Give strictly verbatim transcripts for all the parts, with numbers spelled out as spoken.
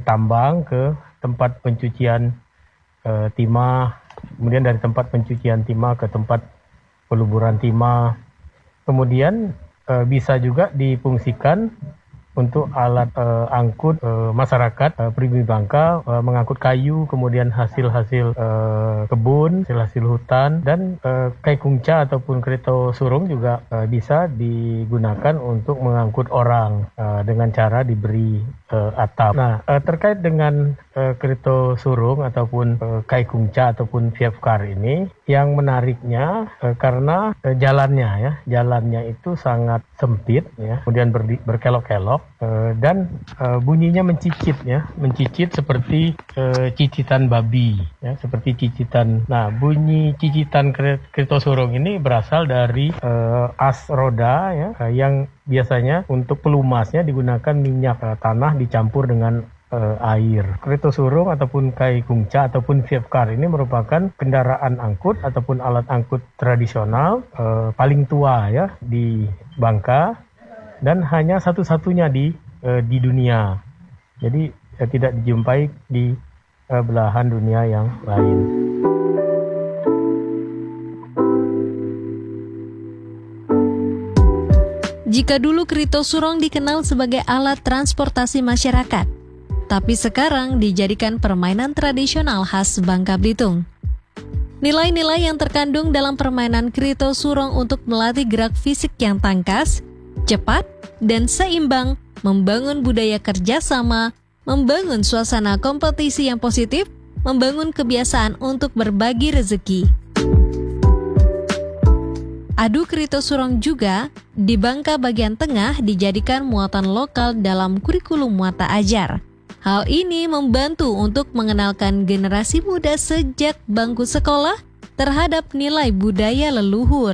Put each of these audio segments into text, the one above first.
tambang ke tempat pencucian uh, timah, kemudian dari tempat pencucian timah ke tempat peluburan timah. Kemudian uh, bisa juga difungsikan untuk alat uh, angkut uh, masyarakat uh, pribumi Bangka, uh, mengangkut kayu, kemudian hasil-hasil uh, kebun, hasil-hasil hutan, dan uh, kai kungca ataupun kereta surung juga uh, bisa digunakan untuk mengangkut orang uh, dengan cara diberi uh, atap. Nah, uh, terkait dengan uh, kereta surung ataupun uh, kai kungca ataupun Fiefcar ini, yang menariknya uh, karena uh, jalannya ya, jalannya itu sangat sempit ya, kemudian ber- berkelok-kelok. Uh, dan uh, bunyinya mencicit ya, mencicit seperti uh, cicitan babi ya, seperti cicitan. Nah, bunyi cicitan kereta surung ini berasal dari uh, as roda ya, uh, yang biasanya untuk pelumasnya digunakan minyak uh, tanah dicampur dengan uh, air. Kereta surung ataupun kai kungca ataupun Fiefcar ini merupakan kendaraan angkut ataupun alat angkut tradisional uh, paling tua ya di Bangka, dan hanya satu-satunya di uh, di dunia. Jadi uh, tidak dijumpai di uh, belahan dunia yang lain. Jika dulu kereta surung dikenal sebagai alat transportasi masyarakat, tapi sekarang dijadikan permainan tradisional khas Bangka Belitung. Nilai-nilai yang terkandung dalam permainan kereta surung untuk melatih gerak fisik yang tangkas, cepat, dan seimbang, membangun budaya kerjasama, membangun suasana kompetisi yang positif, membangun kebiasaan untuk berbagi rezeki. Adu kereta surung juga di Bangka bagian tengah dijadikan muatan lokal dalam kurikulum mata ajar. Hal ini membantu untuk mengenalkan generasi muda sejak bangku sekolah terhadap nilai budaya leluhur.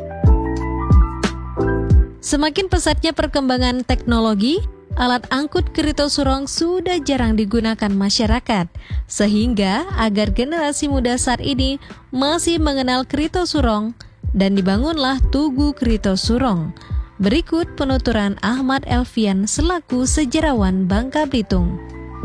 Semakin pesatnya perkembangan teknologi, alat angkut kereta surung sudah jarang digunakan masyarakat, sehingga agar generasi muda saat ini masih mengenal kereta surung, dan dibangunlah Tugu Kereta Surung. Berikut penuturan Ahmad Elfian selaku sejarawan Bangka Belitung.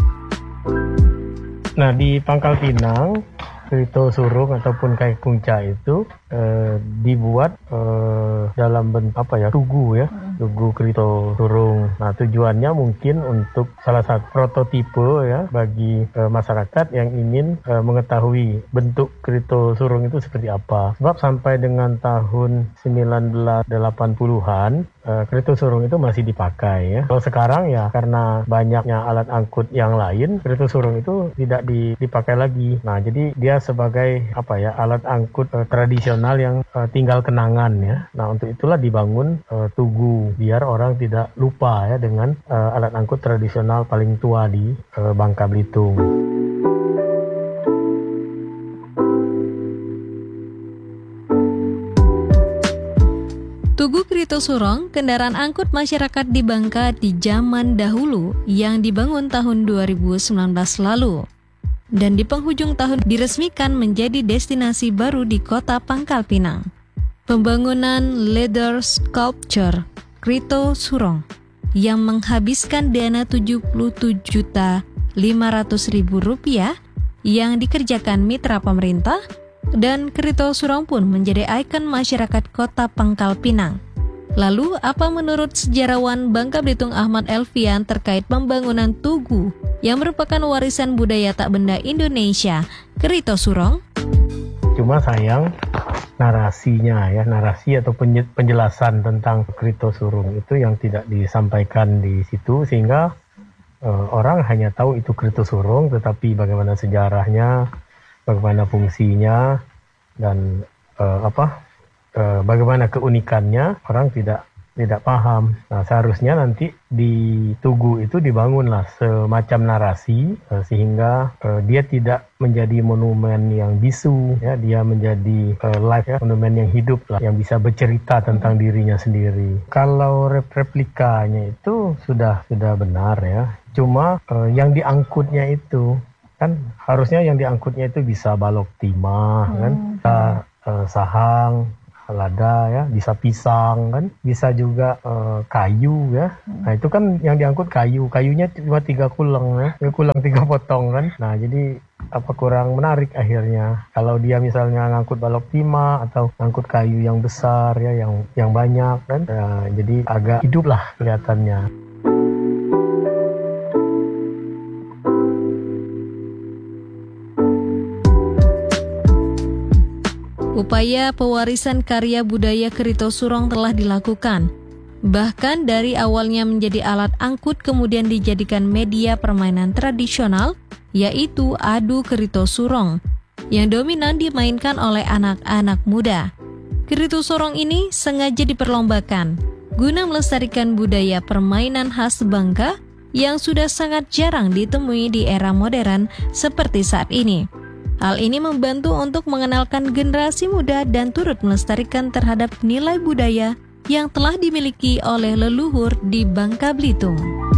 Nah, di Pangkal Pinang, kereta surung ataupun kai kungca itu eh, dibuat eh, dalam bentuk apa ya, tugu ya, tugu kereta surung. Nah, tujuannya mungkin untuk salah satu prototipe ya bagi eh, masyarakat yang ingin eh, mengetahui bentuk kereta surung itu seperti apa. Sebab sampai dengan tahun sembilan belas delapan puluhan Uh, kereta surung itu masih dipakai ya. Kalau sekarang ya karena banyaknya alat angkut yang lain, kereta surung itu tidak di, dipakai lagi. Nah, jadi dia sebagai apa ya, alat angkut uh, tradisional yang uh, tinggal kenangan ya. Nah, untuk itulah dibangun uh, tugu biar orang tidak lupa ya dengan uh, alat angkut tradisional paling tua di uh, Bangka Belitung. Tugu Kereta Surung, kendaraan angkut masyarakat di Bangka di zaman dahulu yang dibangun tahun dua ribu sembilan belas lalu. Dan di penghujung tahun diresmikan menjadi destinasi baru di kota Pangkal Pinang. Pembangunan leather sculpture Kereta Surung yang menghabiskan dana tujuh puluh tujuh juta lima ratus ribu rupiah yang dikerjakan mitra pemerintah, dan kereta surung pun menjadi ikon masyarakat kota Pangkal Pinang. Lalu, apa menurut sejarawan Bangka Belitung Ahmad Elfian terkait pembangunan tugu yang merupakan warisan budaya tak benda Indonesia, kereta surung? Cuma sayang narasinya ya, narasi atau penjelasan tentang kereta surung itu yang tidak disampaikan di situ, sehingga uh, orang hanya tahu itu kereta surung, tetapi bagaimana sejarahnya, bagaimana fungsinya, dan uh, apa uh, bagaimana keunikannya, orang tidak tidak paham. Nah, seharusnya nanti di tugu itu dibangunlah semacam narasi uh, sehingga uh, dia tidak menjadi monumen yang bisu ya, dia menjadi uh, live ya, monumen yang hidup lah, yang bisa bercerita tentang dirinya sendiri. Kalau replikanya itu sudah sudah benar ya, cuma uh, yang diangkutnya itu kan harusnya yang diangkutnya itu bisa balok timah, hmm. kan, bisa, uh, sahang lada ya, bisa pisang kan, bisa juga uh, kayu ya. Nah itu kan yang diangkut kayu, kayunya cuma tiga kulang ya, kulang tiga potong kan. Nah jadi apa kurang menarik akhirnya. Kalau dia misalnya ngangkut balok timah atau ngangkut kayu yang besar ya, yang yang banyak kan, nah, jadi agak hidup lah kelihatannya. Upaya pewarisan karya budaya Kerito Surong telah dilakukan. Bahkan dari awalnya menjadi alat angkut kemudian dijadikan media permainan tradisional, yaitu adu Kerito Surong, yang dominan dimainkan oleh anak-anak muda. Kerito Surong ini sengaja diperlombakan guna melestarikan budaya permainan khas Bangka yang sudah sangat jarang ditemui di era modern seperti saat ini. Hal ini membantu untuk mengenalkan generasi muda dan turut melestarikan terhadap nilai budaya yang telah dimiliki oleh leluhur di Bangka Belitung.